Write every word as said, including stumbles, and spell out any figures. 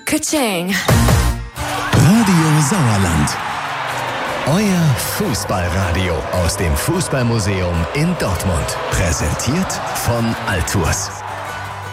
Ka-ching. Radio Sauerland. Euer Fußballradio aus dem Fußballmuseum in Dortmund. Präsentiert von Altours.